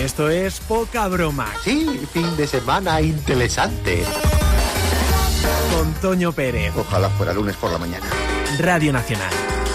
Esto es Poca Broma. Sí, fin de semana interesante. Con Toño Pérez. Ojalá fuera lunes por la mañana. Radio Nacional.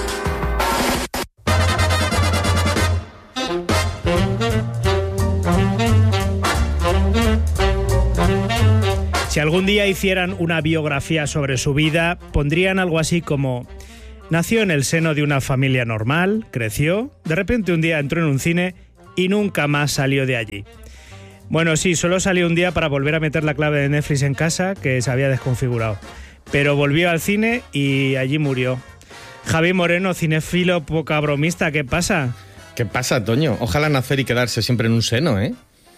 Si algún día hicieran una biografía sobre su vida, pondrían algo así como: nació en el seno de una familia normal, creció, de repente un día entró en un cine y nunca más salió de allí. Bueno, sí, solo salió un día para volver a meter la clave de Netflix en casa, que se había desconfigurado. Pero volvió al cine y allí murió. Javi Moreno, cinéfilo poca bromista, ¿qué pasa? ¿Qué pasa, Toño? Ojalá nacer y quedarse siempre en un seno, ¿eh?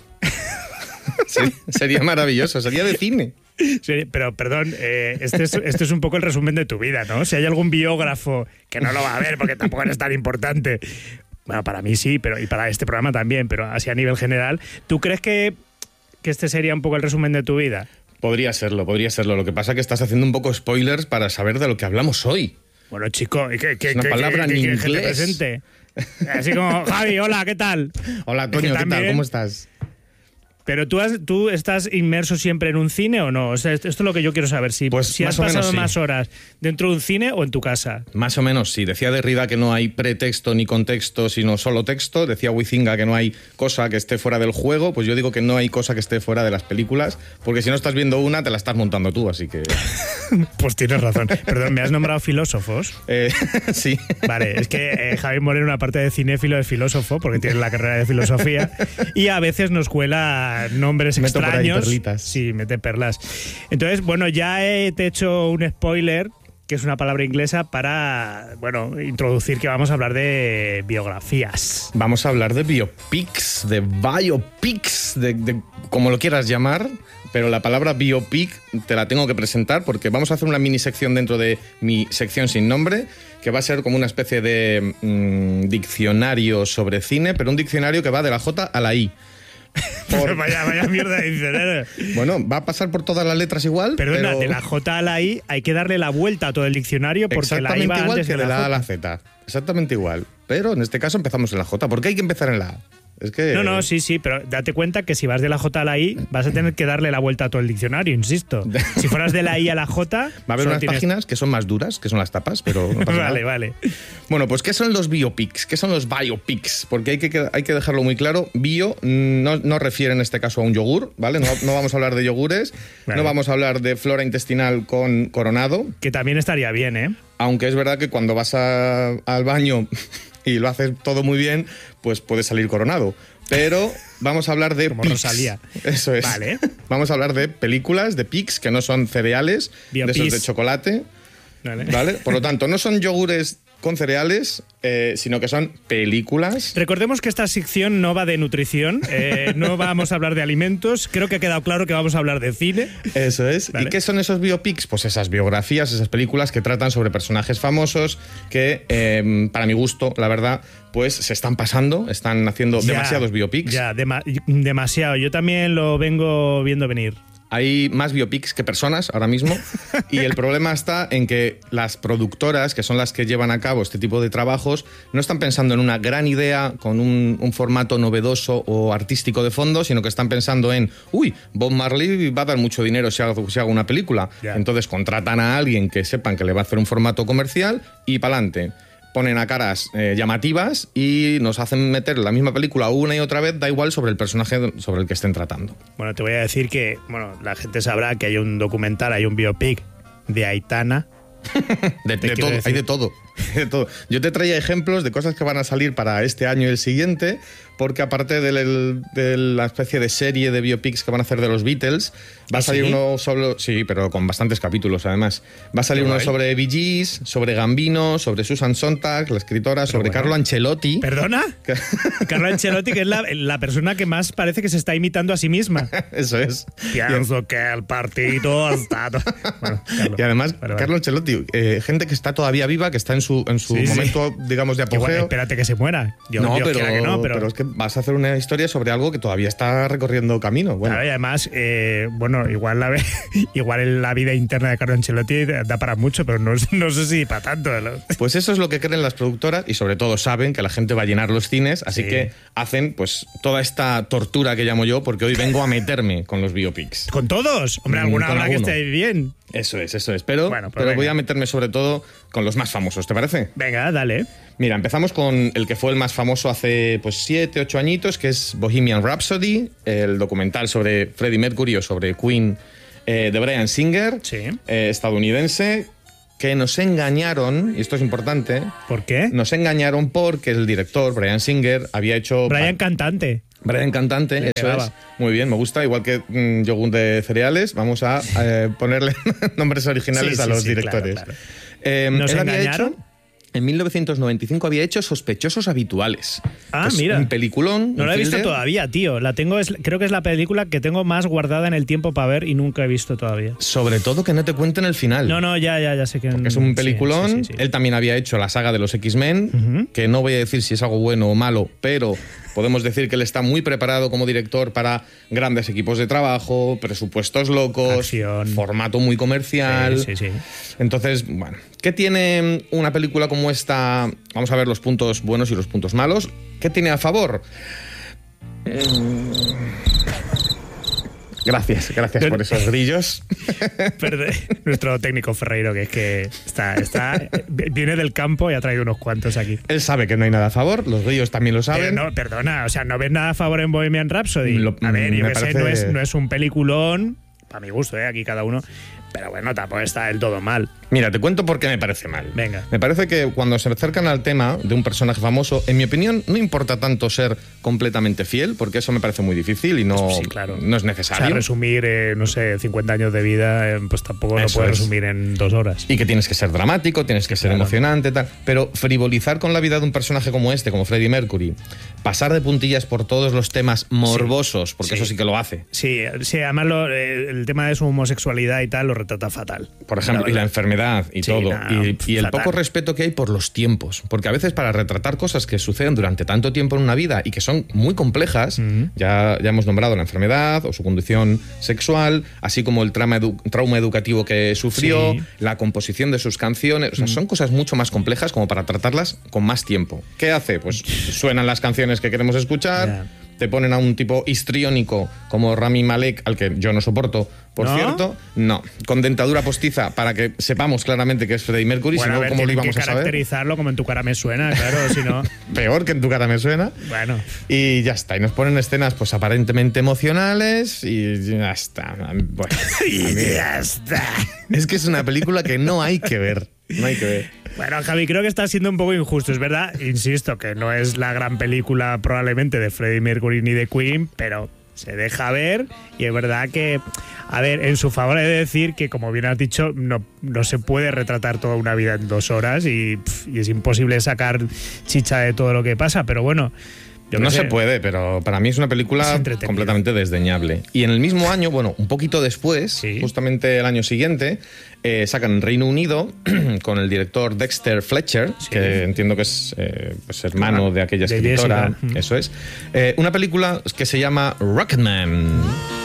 Sería maravilloso, sería de cine. Sí, pero perdón, este es un poco el resumen de tu vida, ¿no? Si hay algún biógrafo que no lo va a ver porque tampoco es tan importante. Bueno, para mí sí, y para este programa también, pero así a nivel general. ¿Tú crees que este sería un poco el resumen de tu vida? Podría serlo. Lo que pasa es que estás haciendo un poco spoilers para saber de lo que hablamos hoy. Bueno, chico, es una palabra en inglés. Que te presente. Así como, Javi, hola, ¿qué tal? Hola, Toño, ¿qué tal? ¿Cómo estás? Pero ¿tú estás inmerso siempre en un cine o no? O sea, esto es lo que yo quiero saber. Si has pasado más horas dentro de un cine o en tu casa. Más o menos, sí. Decía Derrida que no hay pretexto ni contexto, sino solo texto. Decía Huizinga que no hay cosa que esté fuera del juego. Pues yo digo que no hay cosa que esté fuera de las películas, porque si no estás viendo una, te la estás montando tú, así que... Pues tienes razón. Perdón, ¿me has nombrado filósofos? Sí. Vale, es que Javi Moreno, aparte de cinéfilo, es filósofo, porque tiene la carrera de filosofía, y a veces nos cuela nombres Meto extraños. por ahí perlitas. Sí, mete perlas. Entonces, bueno, ya te he hecho un spoiler, que es una palabra inglesa, para, bueno, introducir que vamos a hablar de biografías. Vamos a hablar de biopics, de como lo quieras llamar, pero la palabra biopic te la tengo que presentar porque vamos a hacer una mini sección dentro de mi sección sin nombre, que va a ser como una especie de diccionario sobre cine, pero un diccionario que va de la J a la I. Vaya mierda de diccionario. Bueno, va a pasar por todas las letras igual. Perdona, pero... de la J a la I hay que darle la vuelta a todo el diccionario porque la I va igual antes que de de la A a J. la Z. Exactamente igual. Pero en este caso empezamos en la J. ¿Por qué hay que empezar en la A? Es que... No, sí, pero date cuenta que si vas de la J a la I vas a tener que darle la vuelta a todo el diccionario, insisto. Si fueras de la I a la J... Va a haber unas páginas que son más duras, que son las tapas, pero no pasa nada. Vale. Bueno, pues ¿qué son los biopics? ¿Qué son los biopics? Porque hay que dejarlo muy claro. Bio no refiere en este caso a un yogur, ¿vale? No vamos a hablar de yogures, vale. No vamos a hablar de flora intestinal con coronado. Que también estaría bien, ¿eh? Aunque es verdad que cuando vas al baño y lo haces todo muy bien, pues puedes salir coronado. Pero vamos a hablar de como pics. Rosalía. Eso es. Vale. Vamos a hablar de películas, de pics, que no son cereales, Biopis. de esos de chocolate. ¿Vale? Por lo tanto, no son yogures con cereales, sino que son películas. Recordemos que esta sección no va de nutrición, no vamos a hablar de alimentos, creo que ha quedado claro que vamos a hablar de cine. Eso es. ¿Vale? ¿Y qué son esos biopics? Pues esas biografías, esas películas que tratan sobre personajes famosos que, para mi gusto, la verdad, pues se están pasando, están haciendo demasiados biopics. Ya, demasiado. Yo también lo vengo viendo venir. Hay más biopics que personas ahora mismo y el problema está en que las productoras, que son las que llevan a cabo este tipo de trabajos, no están pensando en una gran idea con un formato novedoso o artístico de fondo, sino que están pensando en, Bob Marley va a dar mucho dinero si hago una película. Yeah. Entonces contratan a alguien que sepan que le va a hacer un formato comercial y pa'lante. Ponen a caras llamativas y nos hacen meter la misma película una y otra vez, da igual sobre el personaje sobre el que estén tratando. Bueno, te voy a decir que la gente sabrá que hay un documental, hay un biopic de Aitana. de todo, hay de todo. Yo te traía ejemplos de cosas que van a salir para este año y el siguiente, porque aparte de la especie de serie de biopics que van a hacer de los Beatles, va a salir uno sobre... Sí, pero con bastantes capítulos además. Va a salir uno sobre Bee Gees, sobre Gambino, sobre Susan Sontag, la escritora, sobre Carlo Ancelotti. ¿Perdona? Carlo Ancelotti, que es la persona que más parece que se está imitando a sí misma. Eso es. Pienso que el partido ha estado... Bueno, y además, Carlo Ancelotti, gente que está todavía viva, que está en su momento, digamos, de apogeo. Igual, espérate que se muera. Pero es que que vas a hacer una historia sobre algo que todavía está recorriendo camino. Bueno, claro, y además, igual la vida interna de Carlo Ancelotti da para mucho, pero no sé si para tanto. pues eso es lo que creen las productoras y sobre todo saben que la gente va a llenar los cines, así Sí. que hacen pues toda esta tortura que llamo yo, porque hoy vengo a meterme con los biopics. ¿Con todos? Hombre, alguna Con habrá que alguno. esté bien. Eso es. Pero, Bueno, pues pero voy venga. a meterme sobre todo con los más famosos, ¿te parece? Venga, dale. Mira, empezamos con el que fue el más famoso hace pues 7, 8 añitos, que es Bohemian Rhapsody, el documental sobre Freddie Mercury o sobre Queen de Bryan Singer, Sí. estadounidense, que nos engañaron, y esto es importante, ¿Por qué? nos engañaron porque el director, Bryan Singer, había hecho... Brian Cantante. Brian Cantante, Le eso pegaba. es. Muy bien, me gusta. Igual que yogur de cereales, vamos a ponerle nombres originales a los directores. Claro. Él ¿Nos había engañaron? hecho, en 1995 había hecho Sospechosos Habituales. Ah, que es mira. un peliculón. No un la he visto thriller. todavía, tío. Creo que es la película que tengo más guardada en el tiempo para ver y nunca he visto todavía. Sobre todo que no te cuenten el final. No, ya sé que... Porque es un peliculón. Sí. Él también había hecho la saga de los X-Men, que no voy a decir si es algo bueno o malo, pero podemos decir que él está muy preparado como director para grandes equipos de trabajo, presupuestos locos, Acción. formato muy comercial. Sí. Entonces, bueno, ¿qué tiene una película como esta? Vamos a ver los puntos buenos y los puntos malos. ¿Qué tiene a favor? Gracias por esos grillos. Nuestro técnico Ferreiro, que es que viene del campo y ha traído unos cuantos aquí. Él sabe que no hay nada a favor, los grillos también lo Pero saben. no, perdona, o sea, ¿no ves nada a favor en Bohemian Rhapsody? A ver, yo me que sé, parece- no es un peliculón, para mi gusto, aquí cada uno, pero bueno, tampoco está del todo mal. Mira, te cuento por qué me parece mal. Venga. Me parece que cuando se acercan al tema de un personaje famoso, en mi opinión, no importa tanto ser completamente fiel, porque eso me parece muy difícil y no, Sí, claro. no es O necesario. sea, resumir, 50 años de vida, pues tampoco lo Eso puedes es. resumir en 2 horas. Y que tienes que ser dramático, tienes que ser Claro. emocionante, tal. Pero frivolizar con la vida de un personaje como este, como Freddie Mercury, pasar de puntillas por todos los temas morbosos, porque Sí. eso sí que lo hace. Sí, además el tema de su homosexualidad y tal lo retrata fatal. Por ejemplo, y la enfermedad y Sí, todo. nada, Y el fatal. poco respeto que hay por los tiempos. Porque a veces para retratar cosas que suceden durante tanto tiempo en una vida y que son muy complejas, ya hemos nombrado la enfermedad o su condición sexual, así como el trauma educativo que sufrió, Sí. la composición de sus canciones. O sea, son cosas mucho más complejas como para tratarlas con más tiempo. ¿Qué hace? Pues suenan las canciones que queremos escuchar. Ya. Te ponen a un tipo histriónico como Rami Malek, al que yo no soporto, por ¿No? cierto. No, con dentadura postiza para que sepamos claramente que es Freddie Mercury, Bueno, si a no, ver, ¿cómo lo tienen que íbamos a saber? caracterizarlo como en tu cara me suena, claro, si no... Peor que en tu cara me suena. Bueno, Y ya está, y nos ponen escenas pues aparentemente emocionales y ya está. Bueno, ya está. es que es una película que no hay que ver. No hay que ver. Bueno, Javi, creo que está siendo un poco injusto, es verdad. Insisto, que no es la gran película probablemente de Freddie Mercury ni de Queen, pero se deja ver y es verdad que, a ver, en su favor he de decir que, como bien has dicho, no se puede retratar toda una vida en 2 horas y es imposible sacar chicha de todo lo que pasa, pero bueno... yo No qué sé. se puede, pero para mí es una Es película entretenida. completamente desdeñable. Y en el mismo año, bueno, un poquito después, Sí. justamente el año siguiente, sacan en Reino Unido con el director Dexter Fletcher, Sí. que entiendo que es pues hermano de aquella De escritora, Jessica. eso es. Una película que se llama Rocketman.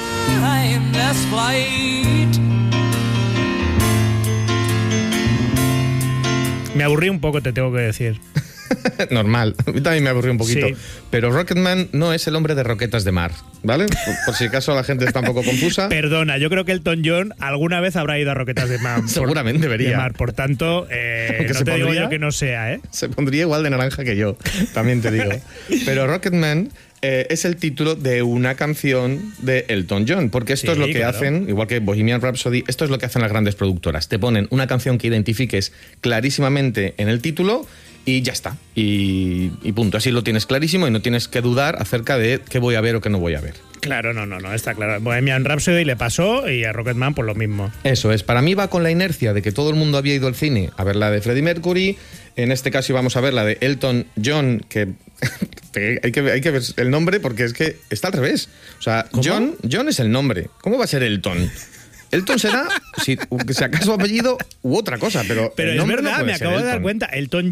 Timeless flight. Me aburrí un poco, te tengo que decir. Normal, a mí también me aburrió un poquito. Sí. Pero Rocketman no es el hombre de roquetas de mar, ¿vale? Por si acaso la gente está un poco confusa. Perdona, yo creo que Elton John alguna vez habrá ido a Roquetas de Mar. Seguramente debería. de mar. Por tanto, Aunque no se te digo pondría- yo que no sea, ¿eh? Se pondría igual de naranja que yo, también te digo. Pero Rocketman es el título de una canción de Elton John, porque esto Sí, es lo que claro. hacen, igual que Bohemian Rhapsody, esto es lo que hacen las grandes productoras. Te ponen una canción que identifiques clarísimamente en el título y ya está. Y punto. Así lo tienes clarísimo y no tienes que dudar acerca de qué voy a ver o qué no voy a ver. Claro, no, está claro. Bohemian Rhapsody le pasó y a Rocketman por lo mismo. Eso es, para mí va con la inercia de que todo el mundo había ido al cine a ver la de Freddie Mercury, en este caso íbamos a ver la de Elton John, que hay que ver el nombre porque es que está al revés. O sea, John es el nombre. ¿Cómo va a ser Elton? Elton será, si acaso apellido u otra cosa, pero Pero el es nombre verdad, no puede me ser acabo de dar Elton. cuenta. Elton John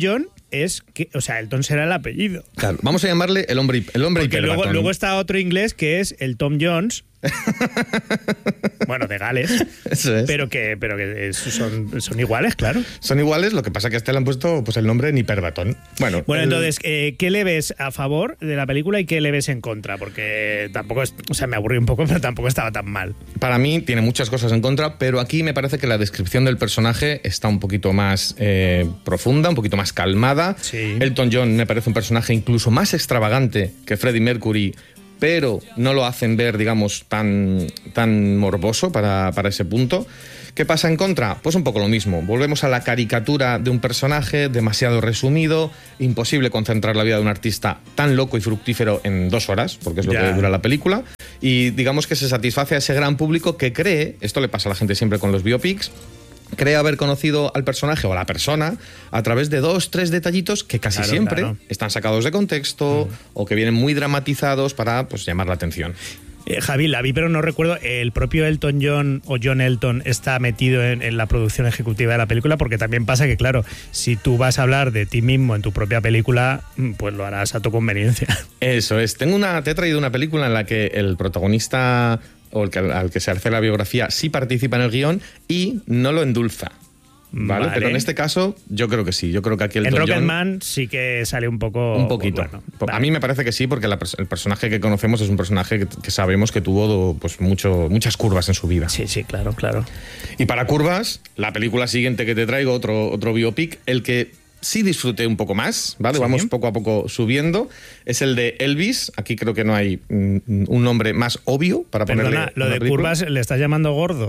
es que, o sea, Elton será el apellido. Claro, vamos a llamarle el hombre Porque hiperbatón. luego está otro inglés que es el Tom Jones. Bueno, de Gales. Eso es. Pero que son iguales, claro. Son iguales, lo que pasa que a este le han puesto pues, el nombre en hiperbatón. Bueno, Entonces, ¿qué le ves a favor de la película y qué le ves en contra? Porque tampoco es, o sea, me aburrí un poco, pero tampoco estaba tan mal. Para mí tiene muchas cosas en contra, pero aquí me parece que la descripción del personaje está un poquito más profunda, un poquito más calmada. Sí. Elton John me parece un personaje incluso más extravagante que Freddie Mercury, pero no lo hacen ver, digamos, tan morboso para ese punto. ¿Qué pasa en contra? Pues un poco lo mismo. Volvemos a la caricatura de un personaje demasiado resumido, imposible concentrar la vida de un artista tan loco y fructífero en 2 horas, porque es lo que dura la película, y digamos que se satisface a ese gran público que cree, esto le pasa a la gente siempre con los biopics, cree haber conocido al personaje o a la persona a través de 2, 3 detallitos que casi siempre están sacados de contexto o que vienen muy dramatizados para pues, llamar la atención. Javi, la vi, pero no recuerdo. ¿El propio Elton John o John Elton está metido en la producción ejecutiva de la película? Porque también pasa que, claro, si tú vas a hablar de ti mismo en tu propia película, pues lo harás a tu conveniencia. Eso es. Te he traído una película en la que el protagonista o al que se hace la biografía sí participa en el guión y no lo endulza. ¿Vale? Pero en este caso yo creo que sí. Yo creo que aquí el Rocketman sí que sale un poco... Un poquito. Bueno, A mí me parece que sí, porque el personaje que conocemos es un personaje que sabemos que tuvo pues, muchas curvas en su vida. Sí, claro. Y para curvas, la película siguiente que te traigo, otro biopic, el que sí disfruté un poco más, ¿vale? Sí. Vamos poco a poco subiendo. Es el de Elvis. Aquí creo que no hay un nombre más obvio para ponerle. Lo de curvas le estás llamando gordo.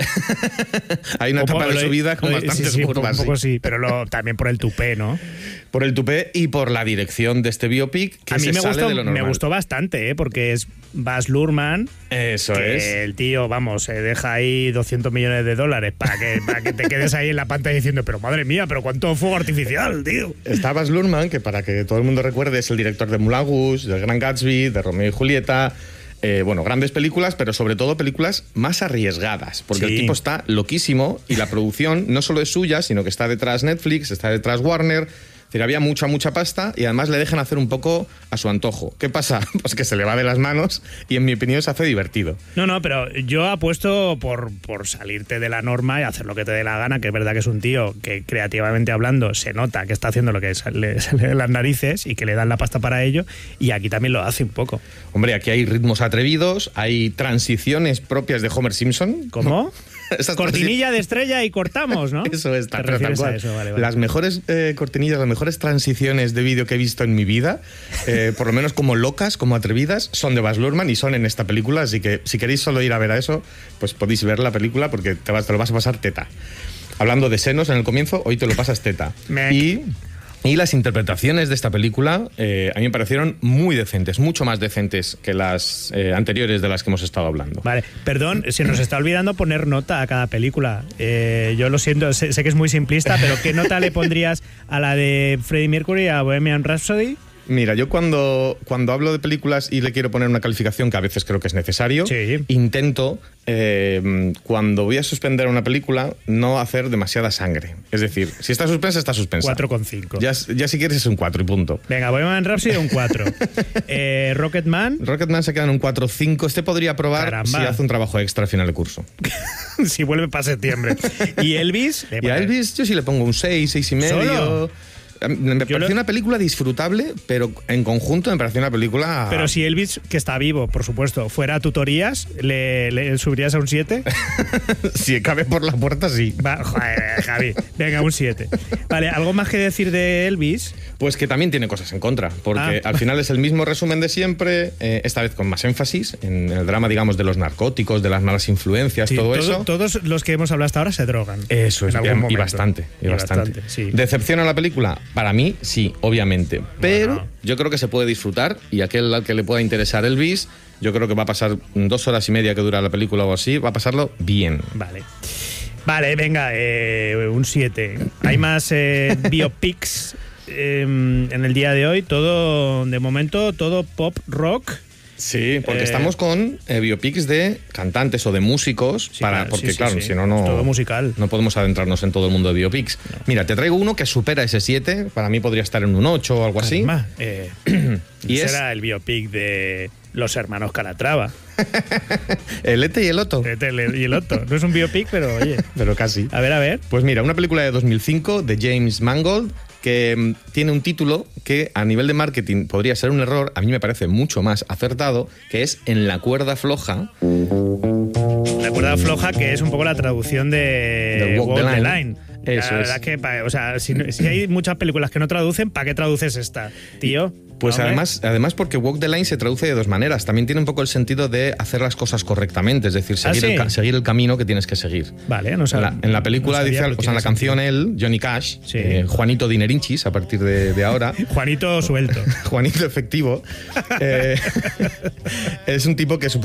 Hay una etapa de su vida con bastantes curvas. Un poco sí, pero también por el tupé, ¿no? Por el tupé y por la dirección de este biopic, que a mí me me gustó bastante, porque es Baz Luhrmann. Eso que es. El tío, vamos, deja ahí $200 millones para que te quedes ahí en la pantalla diciendo, pero madre mía, pero cuánto fuego artificial, tío. Está Baz Luhrmann, que para que todo el mundo recuerde es el director de Moulin Rouge, del Gran Gatsby, de Romeo y Julieta. Bueno, grandes películas, pero sobre todo películas más arriesgadas, porque el tipo está loquísimo y la producción no solo es suya, sino que está detrás Netflix, está detrás Warner. Es decir, había mucha pasta y además le dejan hacer un poco a su antojo. ¿Qué pasa? Pues que se le va de las manos y en mi opinión se hace divertido. No, pero yo apuesto por salirte de la norma y hacer lo que te dé la gana, que es verdad que es un tío que creativamente hablando se nota que está haciendo lo que le sale de las narices y que le dan la pasta para ello, y aquí también lo hace un poco. Hombre, aquí hay ritmos atrevidos, hay transiciones propias de Homer Simpson. ¿Cómo? Cortinilla de estrella y cortamos, ¿no? Eso es, tal cual. Eso, vale. Las mejores cortinillas, las mejores transiciones de vídeo que he visto en mi vida, por lo menos como locas, como atrevidas, son de Baz Luhrmann y son en esta película, así que si queréis solo ir a ver a eso, pues podéis ver la película porque te lo vas a pasar teta. Hablando de senos en el comienzo, hoy te lo pasas teta. Y las interpretaciones de esta película a mí me parecieron muy decentes, mucho más decentes que las anteriores de las que hemos estado hablando. Vale, perdón, se nos está olvidando poner nota a cada película. Yo lo siento, sé que es muy simplista, pero ¿qué nota le pondrías a la de Freddie Mercury, a Bohemian Rhapsody? Mira, yo cuando hablo de películas y le quiero poner una calificación, que a veces creo que es necesario, intento, cuando voy a suspender una película, no hacer demasiada sangre. Es decir, si está suspensa, está suspensa. 4,5. Ya si quieres es un 4 y punto. Venga, Bohemian Rhapsody un 4. Rocketman se queda en un 4,5. Este podría probar si hace un trabajo extra al final de curso. Si vuelve para septiembre. ¿Y Elvis? Y a Elvis yo sí le pongo un 6, 6,5. ¿Solo? Me pareció una película disfrutable, pero en conjunto me pareció una película... Pero si Elvis, que está vivo, por supuesto, fuera a tutorías, ¿le subirías a un 7? Si cabe por la puerta, sí. Joder, Javi, venga, un 7. Vale, ¿algo más que decir de Elvis? Pues que también tiene cosas en contra, porque al final es el mismo resumen de siempre, esta vez con más énfasis en el drama, digamos, de los narcóticos, de las malas influencias, eso. Todos los que hemos hablado hasta ahora se drogan. Eso es, y bastante. Sí. ¿Decepciona la película? Para mí, sí, obviamente. Pero yo creo que se puede disfrutar y aquel al que le pueda interesar Elvis, yo creo que va a pasar 2 horas y media que dura la película o así, va a pasarlo bien. Vale, venga, un 7. Hay más biopics en el día de hoy, de momento, todo pop rock. Sí, porque estamos con biopics de cantantes o de músicos, Sí, porque sí, claro, sí. si no, Es todo musical. no podemos adentrarnos en todo el mundo de biopics. No. Mira, te traigo uno que supera ese 7, para mí podría estar en un 8 o algo así. Además, Y será el biopic de los hermanos Calatrava. El Ete y el Otto. Y el Otto. No es un biopic, pero oye. Pero casi. A ver. Pues mira, una película de 2005 de James Mangold que tiene un título que a nivel de marketing podría ser un error, a mí me parece mucho más acertado, que es En la cuerda floja. La cuerda floja, que es un poco la traducción de Walk the Walk Line. Eso la verdad es. que, o sea, si hay muchas películas que no traducen, ¿para qué traduces esta, tío? Pues Hombre. además porque Walk the Line se traduce de dos maneras. También tiene un poco el sentido de hacer las cosas correctamente, es decir, seguir, ¿sí? seguir el camino que tienes que seguir. Vale, no sabía. En la película no sabía, dice, pero o sea, en la tiene canción sentido. él, Johnny Cash, Sí. Juanito Dinerinchis, a partir de ahora, Juanito suelto. Juanito efectivo, es un tipo que